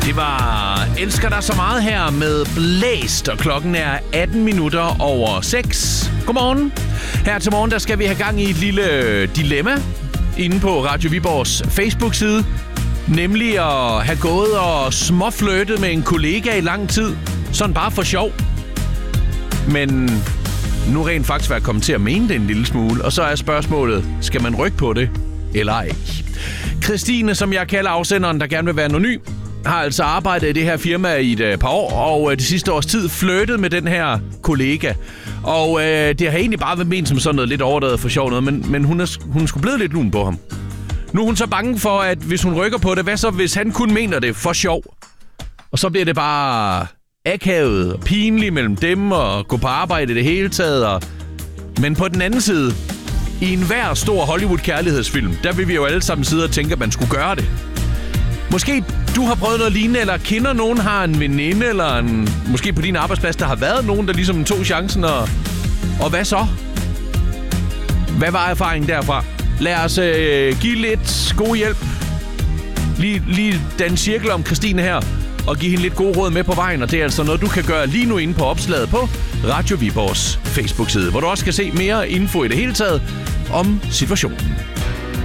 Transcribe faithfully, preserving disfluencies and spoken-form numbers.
Det var Elsker dig så meget her med Blæst, og klokken er atten minutter over seks. Godmorgen. Her til morgen, der skal vi have gang i et lille dilemma inde på Radio Viborgs Facebook-side. Nemlig at have gået og småflirtet med en kollega i lang tid. Sådan bare for sjov. Men nu rent faktisk være kommet til at mene det en lille smule. Og så er spørgsmålet, skal man rykke på det eller ej? Christine, som jeg kalder afsenderen, der gerne vil være anonym, har altså arbejdet i det her firma i et par år, og det sidste års tid flirtet med den her kollega. Og øh, det har egentlig bare været ment som sådan noget lidt overdrevet for sjov noget, men, men hun er, hun er sgu blevet lidt lun på ham. Nu er hun så bange for, at hvis hun rykker på det, hvad så hvis han kun mener det for sjov? Og så bliver det bare akavet og pinligt mellem dem og gå på arbejde i det hele taget. Og... Men på den anden side, i enhver stor Hollywood-kærlighedsfilm, der vil vi jo alle sammen sidde og tænke, at man skulle gøre det. Måske du har prøvet noget lignende, eller kender nogen, har en veninde, eller en, måske på din arbejdsplads, der har været nogen, der ligesom tog chancen, og, og hvad så? Hvad var erfaringen derfra? Lad os øh, give lidt god hjælp. Lige, lige den cirkel om Christine her, og give hende lidt god råd med på vejen, og det er altså noget, du kan gøre lige nu inde på opslaget på Radio Viborgs Facebook-side, hvor du også kan se mere info i det hele taget om situationen.